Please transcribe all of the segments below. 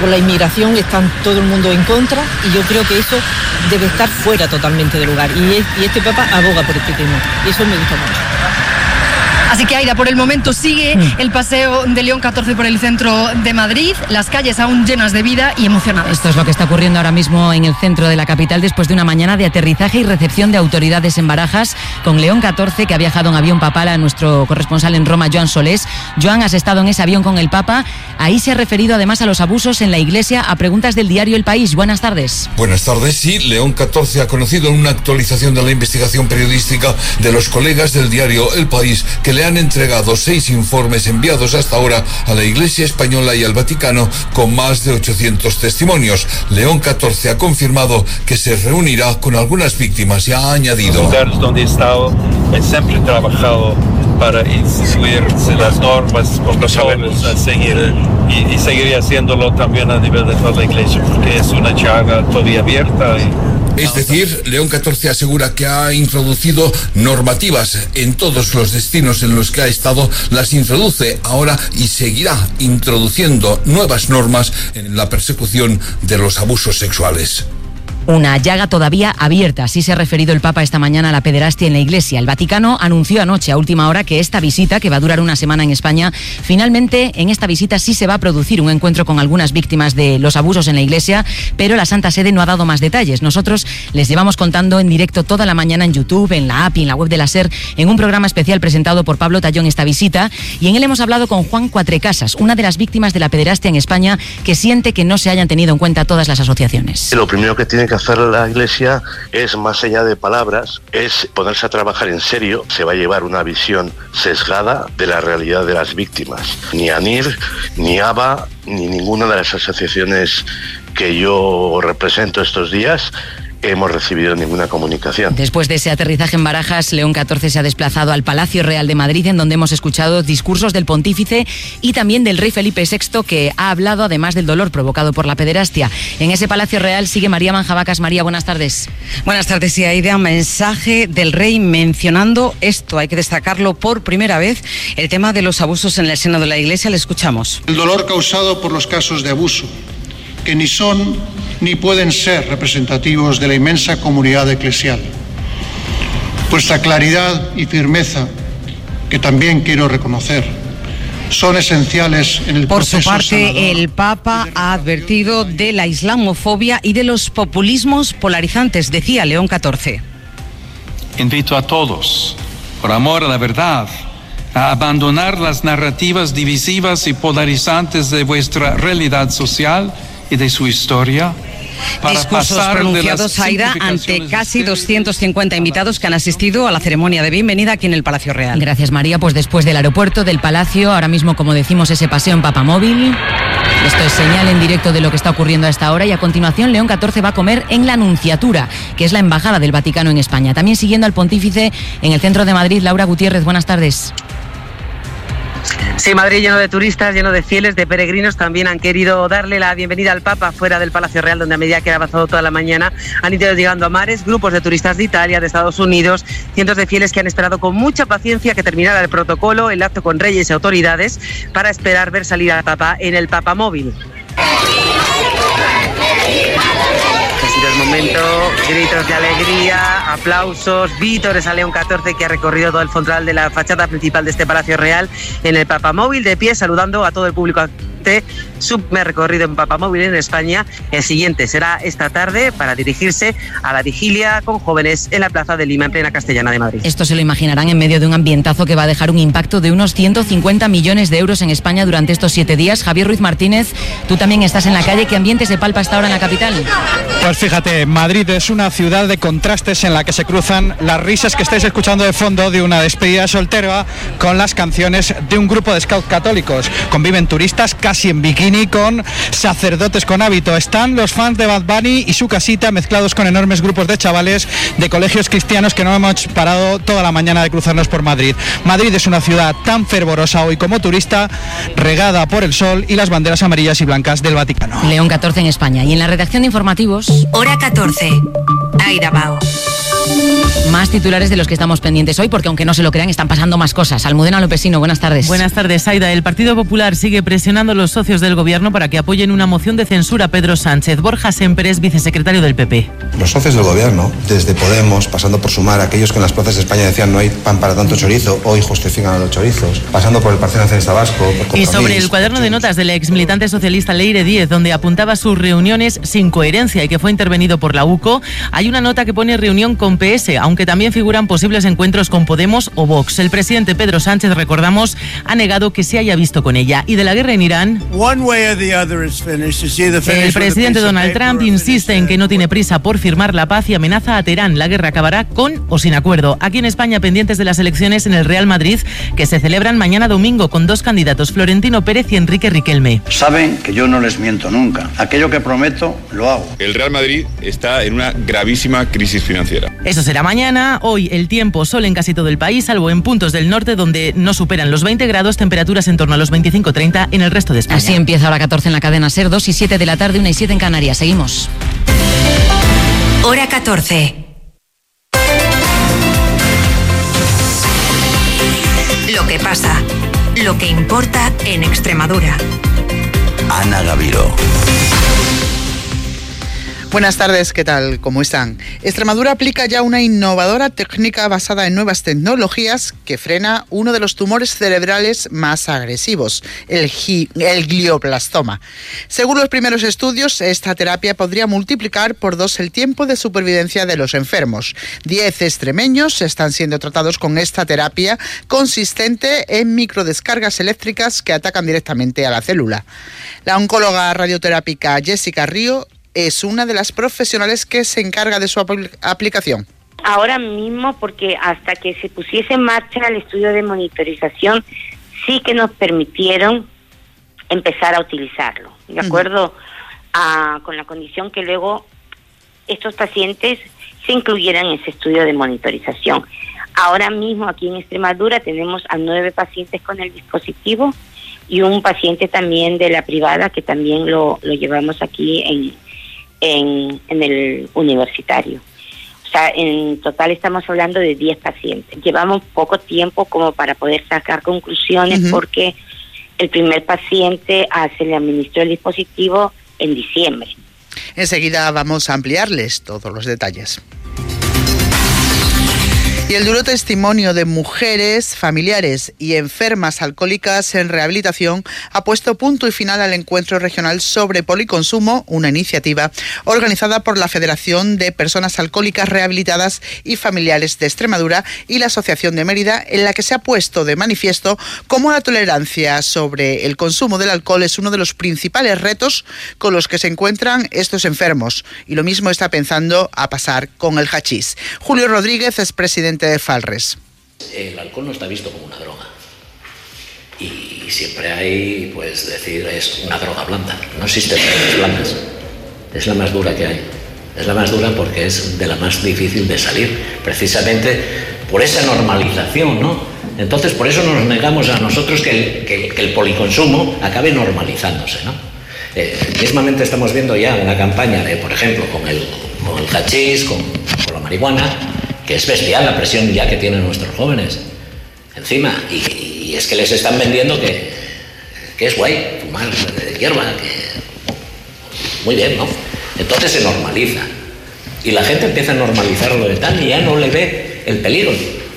con la inmigración está todo el mundo en contra y yo creo que eso debe estar fuera totalmente de lugar. Y este Papa aboga por este tema y eso me gusta mucho. Así que, Aida, por el momento sigue el paseo de León XIV por el centro de Madrid, las calles aún llenas de vida y emocionadas. Esto es lo que está ocurriendo ahora mismo en el centro de la capital después de una mañana de aterrizaje y recepción de autoridades en Barajas con León XIV, que ha viajado en avión papal, a nuestro corresponsal en Roma, Joan Solés. Joan, has estado en ese avión con el Papa. Ahí se ha referido además a los abusos en la Iglesia a preguntas del diario El País. Buenas tardes. Buenas tardes. Sí, León XIV ha conocido en una actualización de la investigación periodística de los colegas del diario El País que le han entregado 6 informes enviados hasta ahora a la Iglesia Española y al Vaticano con más de 800 testimonios. León XIV ha confirmado que se reunirá con algunas víctimas y ha añadido: los lugares donde he estado, siempre he trabajado para instituir las normas, protocolos a seguir y seguiré haciéndolo también a nivel de toda la Iglesia, porque es una llaga todavía abierta. Es decir, León XIV asegura que ha introducido normativas en todos los destinos en los que ha estado, las introduce ahora y seguirá introduciendo nuevas normas en la persecución de los abusos sexuales. Una llaga todavía abierta, así se ha referido el Papa esta mañana a la pederastia en la Iglesia. El Vaticano anunció anoche a última hora que esta visita, que va a durar una semana en España, finalmente en esta visita sí se va a producir un encuentro con algunas víctimas de los abusos en la Iglesia, pero la Santa Sede no ha dado más detalles. Nosotros les llevamos contando en directo toda la mañana en YouTube, en la app y en la web de la SER, en un programa especial presentado por Pablo Tallón esta visita, y en él hemos hablado con Juan Cuatrecasas, una de las víctimas de la pederastia en España, que siente que no se hayan tenido en cuenta todas las asociaciones. Lo primero que tiene que hacer la Iglesia es, más allá de palabras, es ponerse a trabajar en serio. Se va a llevar una visión sesgada de la realidad de las víctimas. Ni ANIR, ni ABA, ni ninguna de las asociaciones que yo represento estos días hemos recibido ninguna comunicación. Después de ese aterrizaje en Barajas, León XIV se ha desplazado al Palacio Real de Madrid, en donde hemos escuchado discursos del pontífice y también del rey Felipe VI, que ha hablado además del dolor provocado por la pederastia. En ese Palacio Real sigue María Manjabacas. María, buenas tardes. Buenas tardes, y Aida, mensaje del rey mencionando esto, hay que destacarlo por primera vez, el tema de los abusos en el seno de la Iglesia. Le escuchamos. El dolor causado por los casos de abuso, que ni son ni pueden ser representativos de la inmensa comunidad eclesial. Vuestra claridad y firmeza, que también quiero reconocer, son esenciales en el proceso sanador. Por su parte, el Papa ha advertido de la islamofobia y de los populismos polarizantes, decía León XIV. Invito a todos, por amor a la verdad, a abandonar las narrativas divisivas y polarizantes de vuestra realidad social y de su historia. Discursos pronunciados, Aida, ante casi 250 invitados que han asistido a la ceremonia de bienvenida aquí en el Palacio Real. Gracias, María. Pues después del aeropuerto, del Palacio, ahora mismo, como decimos, ese paseo en Papamóvil. Esto es señal en directo de lo que está ocurriendo a esta hora, y a continuación León XIV va a comer en la Nunciatura, que es la embajada del Vaticano en España. También siguiendo al pontífice en el centro de Madrid, Laura Gutiérrez, buenas tardes. Sí, Madrid lleno de turistas, lleno de fieles, de peregrinos. También han querido darle la bienvenida al Papa fuera del Palacio Real, donde a medida que ha avanzado toda la mañana han ido llegando a mares, grupos de turistas de Italia, de Estados Unidos, cientos de fieles que han esperado con mucha paciencia que terminara el protocolo, el acto con reyes y autoridades, para esperar ver salir al Papa en el Papamóvil. El momento, gritos de alegría, aplausos, vítores a León XIV, que ha recorrido todo el frontal de la fachada principal de este Palacio Real en el Papamóvil, de pie, saludando a todo el público. Su recorrido en Papamóvil en España. El siguiente será esta tarde para dirigirse a la vigilia con jóvenes en la Plaza de Lima, en plena Castellana de Madrid. Esto se lo imaginarán en medio de un ambientazo que va a dejar un impacto de unos 150 millones de euros en España durante estos 7 días. Javier Ruiz Martínez, tú también estás en la calle. ¿Qué ambiente se palpa hasta ahora en la capital? Pues fíjate, Madrid es una ciudad de contrastes en la que se cruzan las risas que estáis escuchando de fondo de una despedida soltera con las canciones de un grupo de scouts católicos. Conviven turistas casi en bikini con sacerdotes con hábito. Están los fans de Bad Bunny y su casita mezclados con enormes grupos de chavales de colegios cristianos que no hemos parado toda la mañana de cruzarnos por Madrid. Madrid es una ciudad tan fervorosa hoy como turista, regada por el sol y las banderas amarillas y blancas del Vaticano. León XIV en España. Y en la redacción de informativos... Hora 14. Aida Bao. Más titulares de los que estamos pendientes hoy, porque aunque no se lo crean, están pasando más cosas. Almudena Lopesino, buenas tardes. Buenas tardes, Aida. El Partido Popular sigue presionando a los socios del Gobierno para que apoyen una moción de censura a Pedro Sánchez. Borja Semper es vicesecretario del PP. Los socios del Gobierno, desde Podemos, pasando por Sumar, aquellos que en las plazas de España decían no hay pan para tanto chorizo, hoy justifican a los chorizos, pasando por el Partido Nacionalista Vasco. Y sobre el cuaderno de notas del ex militante socialista Leire Díez, donde apuntaba sus reuniones sin coherencia y que fue intervenido por la UCO, hay una nota que pone reunión con PS, aunque también figuran posibles encuentros con Podemos o Vox. El presidente Pedro Sánchez, recordamos, ha negado que se haya visto con ella. Y de la guerra en Irán, el presidente Donald Trump insiste en que no tiene prisa por firmar la paz y amenaza a Teherán. La guerra acabará con o sin acuerdo. Aquí en España, pendientes de las elecciones en el Real Madrid, que se celebran mañana domingo con dos candidatos, Florentino Pérez y Enrique Riquelme. Saben que yo no les miento nunca. Aquello que prometo, lo hago. El Real Madrid está en una gravísima crisis financiera. Eso será mañana. Hoy el tiempo, sol en casi todo el país, salvo en puntos del norte donde no superan los 20 grados, temperaturas en torno a los 25-30 en el resto de España. Así empieza hora 14 en la cadena SER, 2 y 7 de la tarde, 1 y 7 en Canarias. Seguimos. Hora 14. Lo que pasa, lo que importa en Extremadura. Ana Gaviró. Buenas tardes, ¿qué tal? ¿Cómo están? Extremadura aplica ya una innovadora técnica basada en nuevas tecnologías que frena uno de los tumores cerebrales más agresivos, el glioblastoma. Según los primeros estudios, esta terapia podría multiplicar por 2 el tiempo de supervivencia de los enfermos. 10 extremeños están siendo tratados con esta terapia consistente en microdescargas eléctricas que atacan directamente a la célula. La oncóloga radioterápica Jessica Río es una de las profesionales que se encarga de su aplicación. Ahora mismo, porque hasta que se pusiese en marcha el estudio de monitorización, sí que nos permitieron empezar a utilizarlo, de acuerdo con la condición que luego estos pacientes se incluyeran en ese estudio de monitorización. Ahora mismo aquí en Extremadura tenemos a 9 pacientes con el dispositivo y un paciente también de la privada que también lo llevamos aquí en el universitario. O sea, en total estamos hablando de 10 pacientes. Llevamos poco tiempo como para poder sacar conclusiones porque el primer paciente se le administró el dispositivo en diciembre. Enseguida vamos a ampliarles todos los detalles. Y el duro testimonio de mujeres, familiares y enfermas alcohólicas en rehabilitación ha puesto punto y final al encuentro regional sobre policonsumo, una iniciativa organizada por la Federación de Personas Alcohólicas Rehabilitadas y Familiares de Extremadura y la Asociación de Mérida, en la que se ha puesto de manifiesto cómo la tolerancia sobre el consumo del alcohol es uno de los principales retos con los que se encuentran estos enfermos. Y lo mismo está pensando a pasar con el hachís. Julio Rodríguez es presidente de Falres. El alcohol no está visto como una droga y siempre hay, pues, decir es una droga blanda. No existen drogas blandas, es la más dura que hay. Es la más dura porque es de la más difícil de salir, precisamente por esa normalización, ¿no? Entonces, por eso nos negamos a nosotros que el policonsumo acabe normalizándose, ¿no? Mismamente estamos viendo ya una campaña de, por ejemplo, con el hachís, con la marihuana, que es bestial la presión ya que tienen nuestros jóvenes encima, y es que les están vendiendo que es guay fumar hierba, que muy bien, ¿no? Entonces se normaliza y la gente empieza a normalizarlo de tal y ya no le ve el peligro.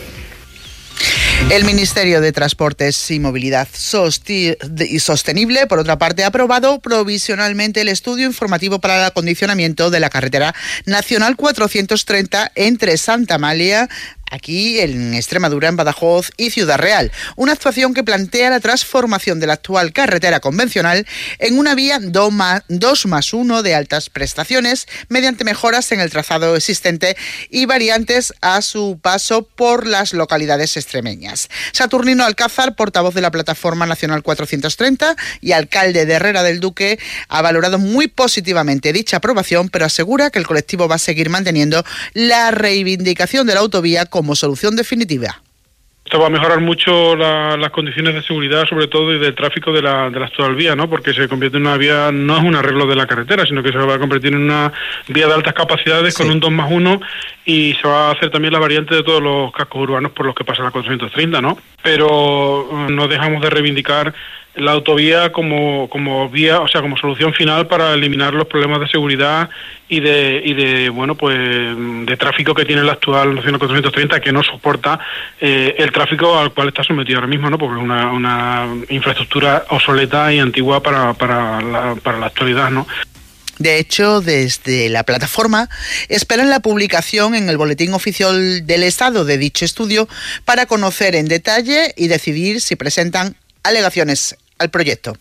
El Ministerio de Transportes y Movilidad Sostenible, por otra parte, ha aprobado provisionalmente el estudio informativo para el acondicionamiento de la carretera nacional 430 entre Santa Amalia, aquí en Extremadura, en Badajoz y Ciudad Real. Una actuación que plantea la transformación de la actual carretera convencional en una vía 2+1 de altas prestaciones mediante mejoras en el trazado existente y variantes a su paso por las localidades extremeñas. Saturnino Alcázar, portavoz de la Plataforma Nacional 430 y alcalde de Herrera del Duque, ha valorado muy positivamente dicha aprobación, pero asegura que el colectivo va a seguir manteniendo la reivindicación de la autovía como solución definitiva. Esto va a mejorar mucho las condiciones de seguridad, sobre todo, y del tráfico de la actual vía, ¿no? Porque se convierte en una vía, no es un arreglo de la carretera, sino que se va a convertir en una vía de altas capacidades con un 2+1, y se va a hacer también la variante de todos los cascos urbanos por los que pasa la 430, ¿no? Pero no dejamos de reivindicar la autovía como vía, o sea, como solución final para eliminar los problemas de seguridad y de bueno, pues de tráfico que tiene la actual Nacional 430, que no soporta el tráfico al cual está sometido ahora mismo, ¿no? Porque es una infraestructura obsoleta y antigua para la actualidad, ¿no? De hecho, desde la plataforma esperan la publicación en el Boletín Oficial del Estado de dicho estudio para conocer en detalle y decidir si presentan alegaciones al proyecto.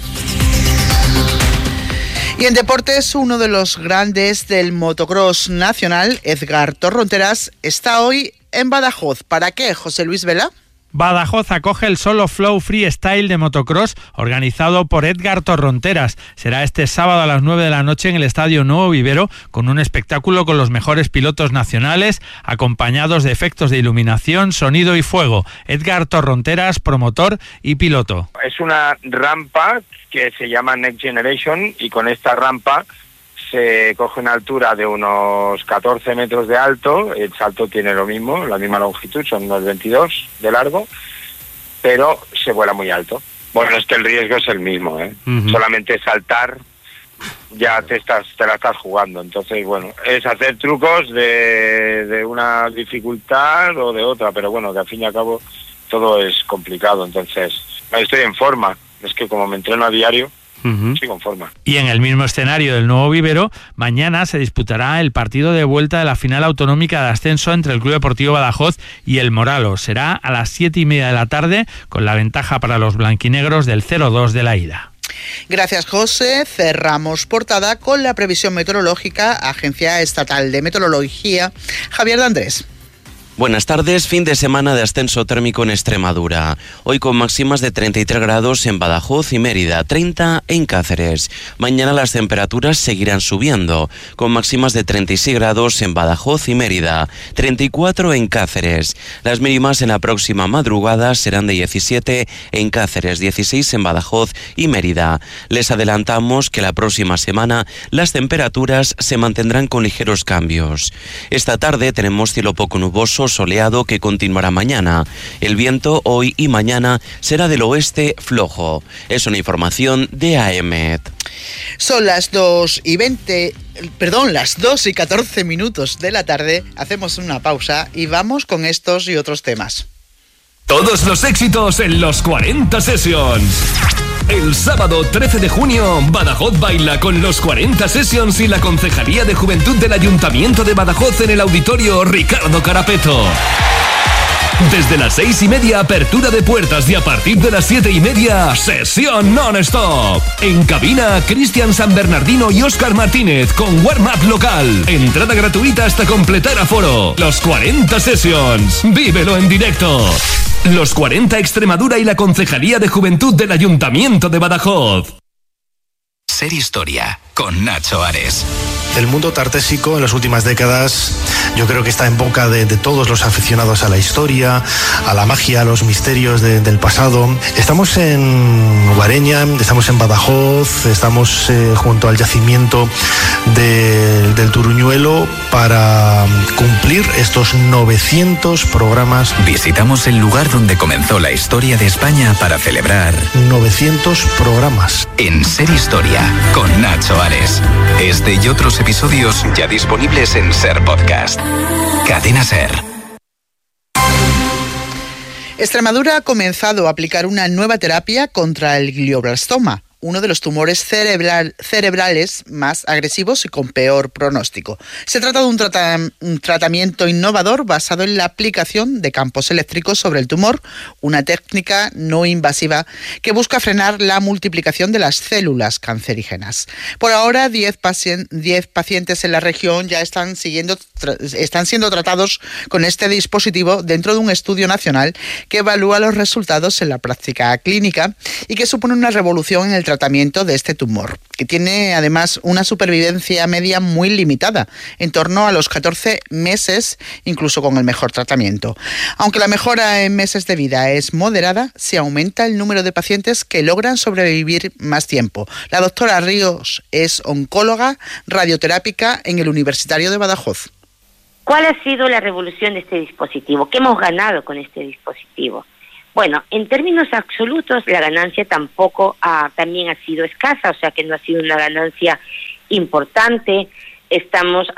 Y en deportes, uno de los grandes del motocross nacional, Edgar Torronteras, está hoy en Badajoz. ¿Para qué, José Luis Vela? Badajoz acoge el Solo Flow Freestyle de motocross organizado por Edgar Torronteras. Será este sábado a las 9 de la noche en el Estadio Nuevo Vivero, con un espectáculo con los mejores pilotos nacionales, acompañados de efectos de iluminación, sonido y fuego. Edgar Torronteras, promotor y piloto. Es una rampa que se llama Next Generation, y con esta rampa se coge una altura de unos 14 metros de alto. El salto tiene lo mismo, la misma longitud, son unos 22 de largo, pero se vuela muy alto. Bueno, es que el riesgo es el mismo, ¿eh? Solamente saltar ya te la estás jugando. Entonces, bueno, es hacer trucos de una dificultad o de otra, pero bueno, que al fin y al cabo todo es complicado. Entonces, estoy en forma, es que como me entreno a diario, sí, con forma. Y en el mismo escenario del Nuevo Vivero, mañana se disputará el partido de vuelta de la final autonómica de ascenso entre el Club Deportivo Badajoz y el Moralos. Será a las 7:30 de la tarde, con la ventaja para los blanquinegros del 0-2 de la ida. Gracias, José. Cerramos portada con la previsión meteorológica. Agencia Estatal de Meteorología, Javier de Andrés. Buenas tardes, fin de semana de ascenso térmico en Extremadura. Hoy con máximas de 33 grados en Badajoz y Mérida, 30 en Cáceres. Mañana las temperaturas seguirán subiendo, con máximas de 36 grados en Badajoz y Mérida, 34 en Cáceres. Las mínimas en la próxima madrugada serán de 17 en Cáceres, 16 en Badajoz y Mérida. Les adelantamos que la próxima semana las temperaturas se mantendrán con ligeros cambios. Esta tarde tenemos cielo poco nuboso, soleado, que continuará mañana. El viento hoy y mañana será del oeste flojo. Es una información de AEMET. Son las 2:14 minutos de la tarde. Hacemos una pausa y vamos con estos y otros temas. Todos los éxitos en los 40 Sessions. El sábado 13 de junio, Badajoz baila con los 40 Sessions y la Concejalía de Juventud del Ayuntamiento de Badajoz en el Auditorio Ricardo Carapeto. Desde las 6:30, apertura de puertas, y a partir de las 7:30, sesión non-stop. En cabina, Cristian San Bernardino y Óscar Martínez con warm-up local. Entrada gratuita hasta completar aforo. Los 40 Sessions. Vívelo en directo. Los 40 Extremadura y la Concejalía de Juventud del Ayuntamiento de Badajoz. Ser Historia, con Nacho Ares. El mundo tartésico en las últimas décadas yo creo que está en boca de todos los aficionados a la historia, a la magia, a los misterios del pasado. Estamos en Guareña, estamos en Badajoz, estamos junto al yacimiento del Turuñuelo para cumplir estos 900 programas. Visitamos el lugar donde comenzó la historia de España para celebrar 900 programas. En Ser Historia, con Nacho Ares. Este y otros episodios ya disponibles en Ser Podcast. Cadena Ser. Extremadura ha comenzado a aplicar una nueva terapia contra el glioblastoma, uno de los tumores cerebrales más agresivos y con peor pronóstico. Se trata de un tratamiento innovador basado en la aplicación de campos eléctricos sobre el tumor, una técnica no invasiva que busca frenar la multiplicación de las células cancerígenas. Por ahora, 10 pacientes en la región ya están siendo tratados con este dispositivo dentro de un estudio nacional que evalúa los resultados en la práctica clínica y que supone una revolución en el tratamiento de este tumor, que tiene además una supervivencia media muy limitada, en torno a los 14 meses, incluso con el mejor tratamiento. Aunque la mejora en meses de vida es moderada, se aumenta el número de pacientes que logran sobrevivir más tiempo. La doctora Ríos es oncóloga radioterápica en el Universitario de Badajoz. ¿Cuál ha sido la revolución de este dispositivo? ¿Qué hemos ganado con este dispositivo? Bueno, en términos absolutos, la ganancia también ha sido escasa, o sea que no ha sido una ganancia importante. Estamos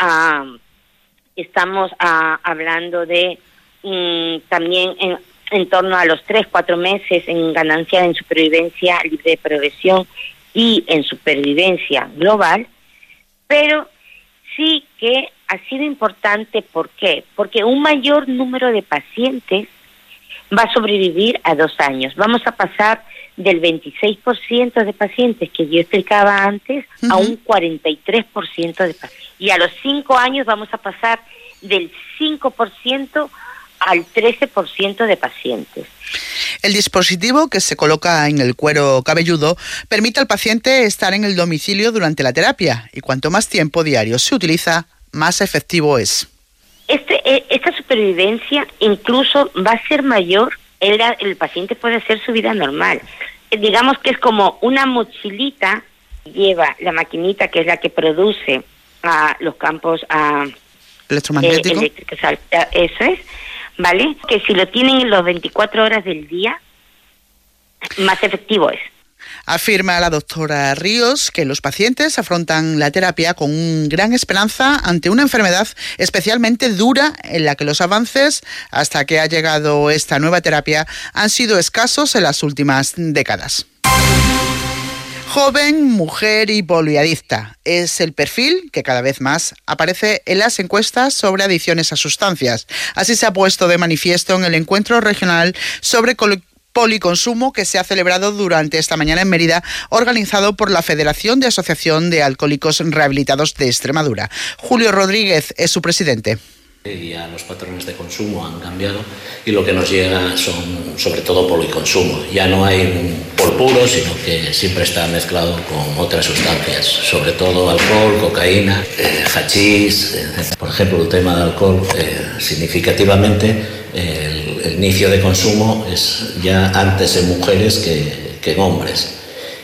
hablando de también en torno a los 3-4 meses en ganancia en supervivencia libre de progresión y en supervivencia global, pero sí que ha sido importante. ¿Por qué? Porque un mayor número de pacientes va a sobrevivir a 2 años. Vamos a pasar del 26% de pacientes que yo explicaba antes a un 43% de pacientes. Y a los 5 años vamos a pasar del 5% al 13% de pacientes. El dispositivo, que se coloca en el cuero cabelludo, permite al paciente estar en el domicilio durante la terapia, y cuanto más tiempo diario se utiliza, más efectivo es. Esta supervivencia incluso va a ser mayor, el paciente puede hacer su vida normal. Digamos que es como una mochilita, lleva la maquinita que es la que produce los campos electromagnéticos. Eso es, ¿vale? Que si lo tienen en las 24 horas del día, más efectivo es. Afirma la doctora Ríos que los pacientes afrontan la terapia con gran esperanza ante una enfermedad especialmente dura en la que los avances hasta que ha llegado esta nueva terapia han sido escasos en las últimas décadas. Joven, mujer y poliadicta es el perfil que cada vez más aparece en las encuestas sobre adicciones a sustancias. Así se ha puesto de manifiesto en el encuentro regional sobre policonsumo que se ha celebrado durante esta mañana en Mérida, organizado por la Federación de Asociación de Alcohólicos Rehabilitados de Extremadura. Julio Rodríguez es su presidente. Ya los patrones de consumo han cambiado y lo que nos llega son sobre todo policonsumo. Ya no hay un pol puro, sino que siempre está mezclado con otras sustancias, sobre todo alcohol, cocaína, hachís. Por ejemplo, el tema del alcohol, significativamente el inicio de consumo es ya antes en mujeres que en hombres,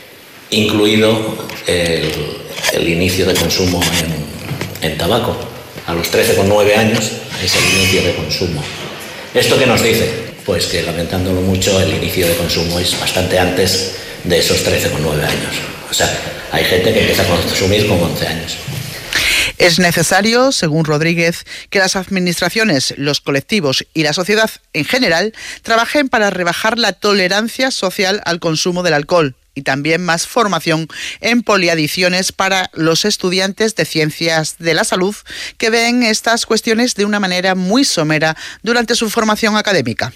incluido el inicio de consumo en tabaco. A los 13,9 años es el inicio de consumo. ¿Esto qué nos dice? Pues que, lamentándolo mucho, el inicio de consumo es bastante antes de esos 13,9 años. O sea, hay gente que empieza a consumir con 11 años. Es necesario, según Rodríguez, que las administraciones, los colectivos y la sociedad en general trabajen para rebajar la tolerancia social al consumo del alcohol, y también más formación en poliadicciones para los estudiantes de Ciencias de la Salud que ven estas cuestiones de una manera muy somera durante su formación académica.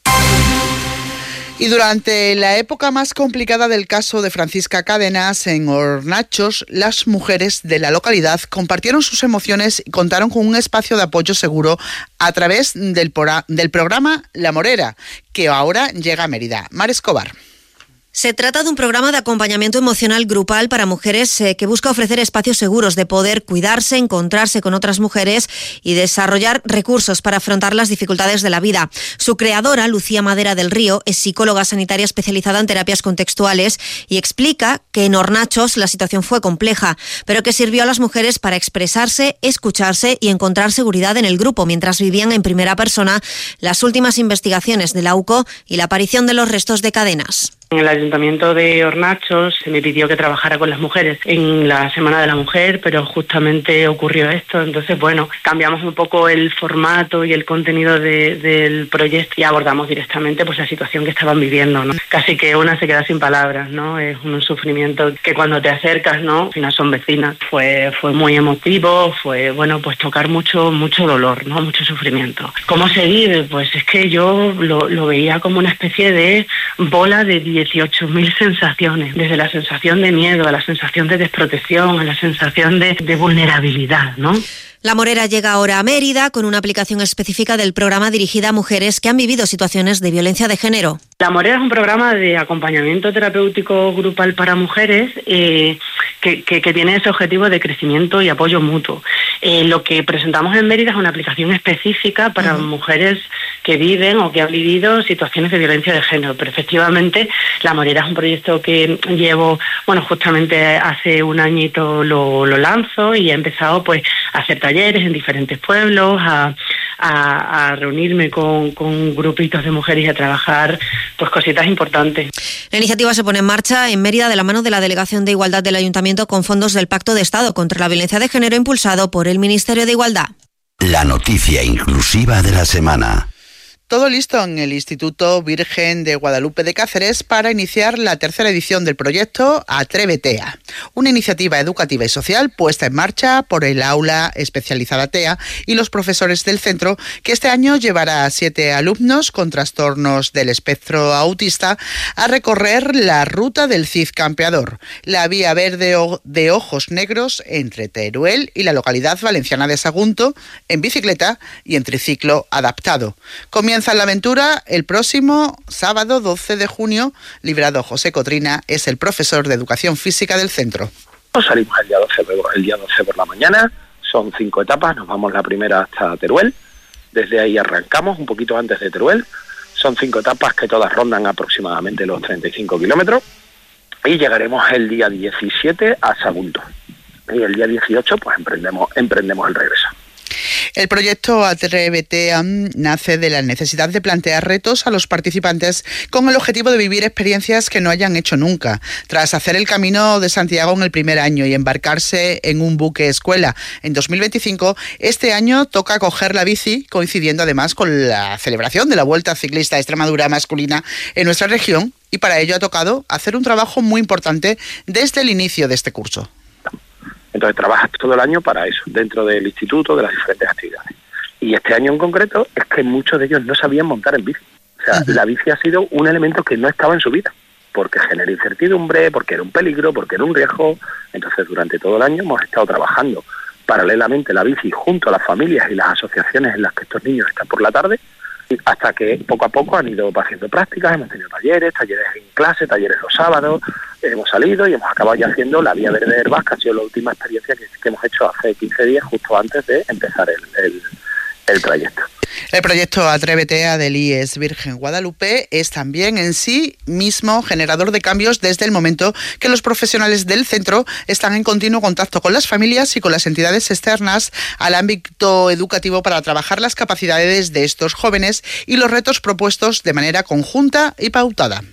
Y durante la época más complicada del caso de Francisca Cadenas en Hornachos, las mujeres de la localidad compartieron sus emociones y contaron con un espacio de apoyo seguro a través del programa La Morera, que ahora llega a Mérida. Mar Escobar. Se trata de un programa de acompañamiento emocional grupal para mujeres que busca ofrecer espacios seguros de poder cuidarse, encontrarse con otras mujeres y desarrollar recursos para afrontar las dificultades de la vida. Su creadora, Lucía Madera del Río, es psicóloga sanitaria especializada en terapias contextuales y explica que en Hornachos la situación fue compleja, pero que sirvió a las mujeres para expresarse, escucharse y encontrar seguridad en el grupo mientras vivían en primera persona las últimas investigaciones de la UCO y la aparición de los restos de Cadenas. En el Ayuntamiento de Hornachos se me pidió que trabajara con las mujeres en la Semana de la Mujer, pero justamente ocurrió esto. Entonces, bueno, cambiamos un poco el formato y el contenido del proyecto y abordamos directamente pues la situación que estaban viviendo, ¿no? Casi que una se queda sin palabras, ¿no? Es un sufrimiento que cuando te acercas, ¿no? Al final son vecinas. Fue muy emotivo, fue, bueno, pues tocar mucho dolor, ¿no? Mucho sufrimiento. ¿Cómo seguir? Pues es que yo lo veía como una especie de bola de 18.000 sensaciones, desde la sensación de miedo, a la sensación de desprotección, a la sensación de vulnerabilidad, ¿no? La Morera llega ahora a Mérida con una aplicación específica del programa dirigida a mujeres que han vivido situaciones de violencia de género. La Morera es un programa de acompañamiento terapéutico grupal para mujeres que tiene ese objetivo de crecimiento y apoyo mutuo. Lo que presentamos en Mérida es una aplicación específica para mujeres que viven o que han vivido situaciones de violencia de género. Pero efectivamente La Morera es un proyecto que llevo, justamente hace un añito lo lanzo y he empezado pues a hacer talleres en diferentes pueblos, a reunirme con grupitos de mujeres y a trabajar pues cositas importantes. La iniciativa se pone en marcha en Mérida de la mano de la Delegación de Igualdad del Ayuntamiento con fondos del Pacto de Estado contra la Violencia de Género impulsado por el Ministerio de Igualdad. La noticia inclusiva de la semana. Todo listo en el Instituto Virgen de Guadalupe de Cáceres para iniciar la tercera edición del proyecto Atrévetea, una iniciativa educativa y social puesta en marcha por el Aula Especializada TEA y los profesores del centro, que este año llevará a 7 alumnos con trastornos del espectro autista a recorrer la ruta del Cid Campeador, la vía verde de ojos negros entre Teruel y la localidad valenciana de Sagunto, en bicicleta y en triciclo adaptado. Comienza la aventura el próximo sábado 12 de junio. Librado José Cotrina es el profesor de Educación Física del centro. Salimos el día 12 por la mañana, son 5 etapas, nos vamos la primera hasta Teruel, desde ahí arrancamos un poquito antes de Teruel, son 5 etapas que todas rondan aproximadamente los 35 kilómetros y llegaremos el día 17 a Sagunto y el día 18 pues emprendemos el regreso. El proyecto Atrévetea nace de la necesidad de plantear retos a los participantes con el objetivo de vivir experiencias que no hayan hecho nunca. Tras hacer el Camino de Santiago en el primer año y embarcarse en un buque escuela en 2025, este año toca coger la bici, coincidiendo además con la celebración de la Vuelta Ciclista a Extremadura masculina en nuestra región, y para ello ha tocado hacer un trabajo muy importante desde el inicio de este curso. Entonces trabajas todo el año para eso, dentro del instituto, de las diferentes actividades. Y este año en concreto es que muchos de ellos no sabían montar en bici. O sea, la bici ha sido un elemento que no estaba en su vida, porque genera incertidumbre, porque era un peligro, porque era un riesgo. Entonces durante todo el año hemos estado trabajando paralelamente la bici junto a las familias y las asociaciones en las que estos niños están por la tarde, hasta que poco a poco han ido haciendo prácticas, hemos tenido talleres en clase, talleres los sábados, hemos salido y hemos acabado ya haciendo la Vía Verde de Herbás, que ha sido la última experiencia que hemos hecho hace 15 días, justo antes de empezar el trayecto. El proyecto Atrévetea del IES Virgen Guadalupe es también en sí mismo generador de cambios desde el momento que los profesionales del centro están en continuo contacto con las familias y con las entidades externas al ámbito educativo para trabajar las capacidades de estos jóvenes y los retos propuestos de manera conjunta y pautada.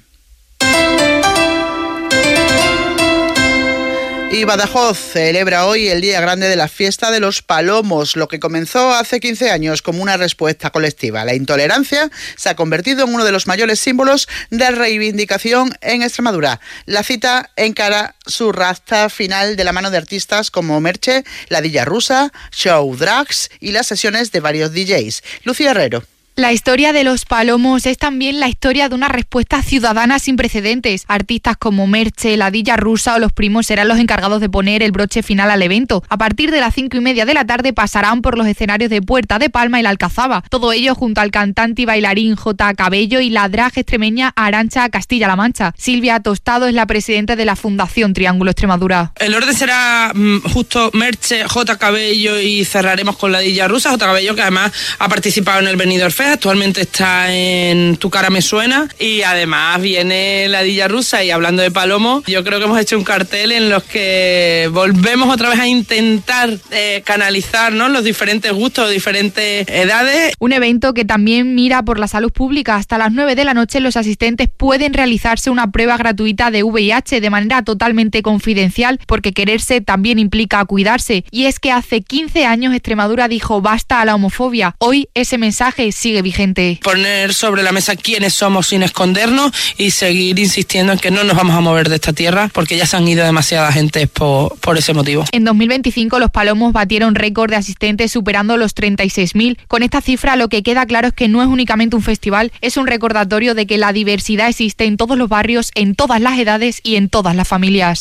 Y Badajoz celebra hoy el día grande de la fiesta de los palomos, lo que comenzó hace 15 años como una respuesta colectiva. La intolerancia se ha convertido en uno de los mayores símbolos de reivindicación en Extremadura. La cita encara su recta final de la mano de artistas como Merche, La Dilla Rusa, Show Drags y las sesiones de varios DJs. Lucía Herrero. La historia de los palomos es también la historia de una respuesta ciudadana sin precedentes. Artistas como Merche, La Dilla Rusa o Los Primos serán los encargados de poner el broche final al evento. A partir de las 5:30 de la tarde pasarán por los escenarios de Puerta de Palma y La Alcazaba. Todo ello junto al cantante y bailarín J. Cabello y la drag extremeña Arantxa Castilla-La Mancha. Silvia Tostado es la presidenta de la Fundación Triángulo Extremadura. El orden será justo Merche, J. Cabello y cerraremos con La Dilla Rusa. J. Cabello, que además ha participado en el Benidorm Fest, actualmente está en Tu cara me suena, y además viene La Dilla Rusa. Y hablando de Palomo, yo creo que hemos hecho un cartel en los que volvemos otra vez a intentar canalizar, ¿no?, los diferentes gustos, diferentes edades. Un evento que también mira por la salud pública. Hasta las 9 de la noche los asistentes pueden realizarse una prueba gratuita de VIH de manera totalmente confidencial, porque quererse también implica cuidarse. Y es que hace 15 años Extremadura dijo basta a la homofobia. Hoy ese mensaje sigue vigente. Poner sobre la mesa quiénes somos sin escondernos y seguir insistiendo en que no nos vamos a mover de esta tierra, porque ya se han ido demasiada gente por ese motivo. En 2025 los Palomos batieron récord de asistentes, superando los 36.000. Con esta cifra lo que queda claro es que no es únicamente un festival, es un recordatorio de que la diversidad existe en todos los barrios, en todas las edades y en todas las familias.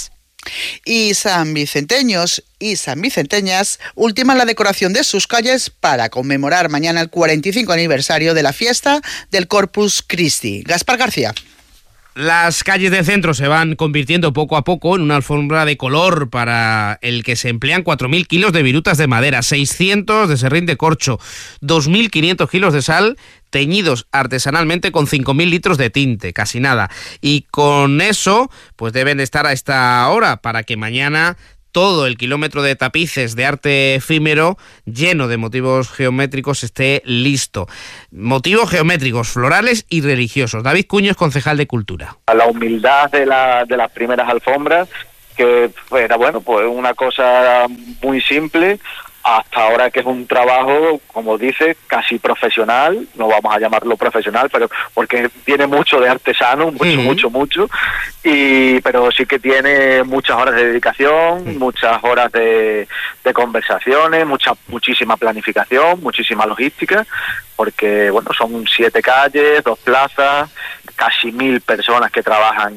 Y sanvicenteños y sanvicenteñas ultiman la decoración de sus calles para conmemorar mañana el 45 aniversario de la fiesta del Corpus Christi. Gaspar García. Las calles del centro se van convirtiendo poco a poco en una alfombra de color para el que se emplean 4.000 kilos de virutas de madera, 600 de serrín de corcho, 2.500 kilos de sal, teñidos artesanalmente con 5.000 litros de tinte, casi nada. Y con eso, pues deben estar a esta hora para que mañana todo el kilómetro de tapices de arte efímero lleno de motivos geométricos esté listo. Motivos geométricos, florales y religiosos. David Cuño es concejal de Cultura. La humildad de las primeras alfombras, que era bueno, pues una cosa muy simple, hasta ahora que es un trabajo, como dice, casi profesional, no vamos a llamarlo profesional, pero porque tiene mucho de artesano, mucho, pero sí que tiene muchas horas de dedicación, muchas horas de conversaciones, muchísima planificación, muchísima logística, porque bueno, son 7 calles, 2 plazas, casi 1.000 personas que trabajan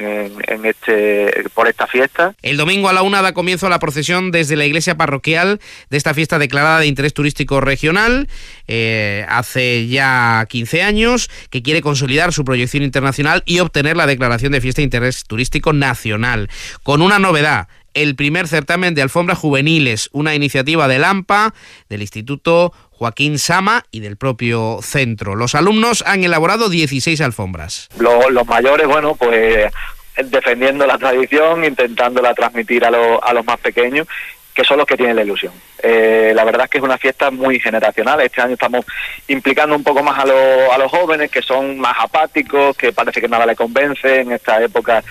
por esta fiesta. El domingo a la 1 da comienzo a la procesión desde la iglesia parroquial de esta fiesta declarada de interés turístico regional, hace ya 15 años, que quiere consolidar su proyección internacional y obtener la declaración de fiesta de interés turístico nacional, con una novedad: el primer certamen de alfombras juveniles, una iniciativa del AMPA, del Instituto Joaquín Sama y del propio centro. Los alumnos han elaborado 16 alfombras. Los mayores, bueno, pues defendiendo la tradición, intentándola transmitir a los más pequeños, que son los que tienen la ilusión. La verdad es que es una fiesta muy generacional. Este año estamos implicando un poco más a los jóvenes, que son más apáticos, que parece que nada les convence en esta época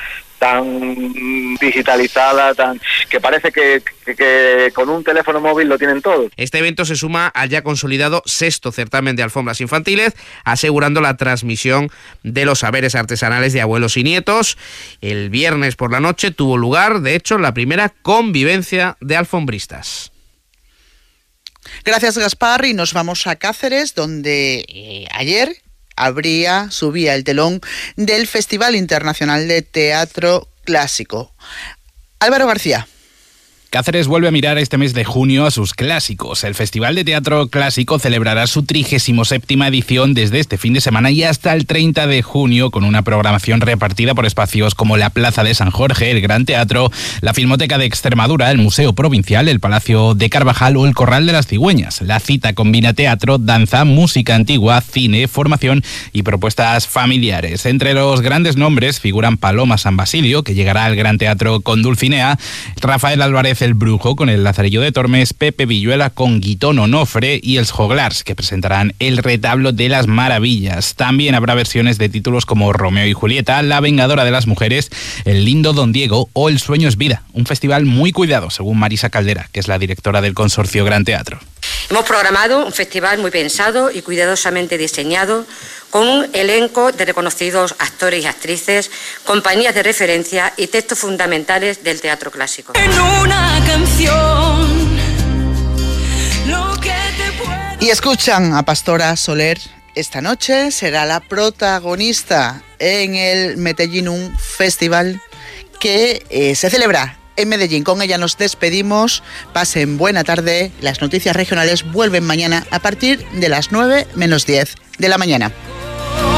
tan digitalizada, que parece que con un teléfono móvil lo tienen todo. Este evento se suma al ya consolidado 6º certamen de alfombras infantiles, asegurando la transmisión de los saberes artesanales de abuelos y nietos. El viernes por la noche tuvo lugar, de hecho, la primera convivencia de alfombristas. Gracias, Gaspar, y nos vamos a Cáceres, donde ayer subía el telón del Festival Internacional de Teatro Clásico. Álvaro García. Cáceres vuelve a mirar este mes de junio a sus clásicos. El Festival de Teatro Clásico celebrará su 37ª edición desde este fin de semana y hasta el 30 de junio, con una programación repartida por espacios como la Plaza de San Jorge, el Gran Teatro, la Filmoteca de Extremadura, el Museo Provincial, el Palacio de Carvajal o el Corral de las Cigüeñas. La cita combina teatro, danza, música antigua, cine, formación y propuestas familiares. Entre los grandes nombres figuran Paloma San Basilio, que llegará al Gran Teatro con Dulcinea, Rafael Álvarez el Brujo con el Lazarillo de Tormes, Pepe Villuela con Guitón Onofre y els Joglars, que presentarán el Retablo de las Maravillas. También habrá versiones de títulos como Romeo y Julieta, La Vengadora de las Mujeres, El Lindo Don Diego o El Sueño es Vida. Un festival muy cuidado, según Marisa Caldera, que es la directora del consorcio Gran Teatro. Hemos programado un festival muy pensado y cuidadosamente diseñado, con un elenco de reconocidos actores y actrices, compañías de referencia y textos fundamentales del teatro clásico. En una canción, lo que te Y escuchan a Pastora Soler. Esta noche será la protagonista en el Medellinum Festival, que se celebra en Medellín. Con ella nos despedimos. Pasen buena tarde. Las noticias regionales vuelven mañana a partir de las 9 menos 10 de la mañana.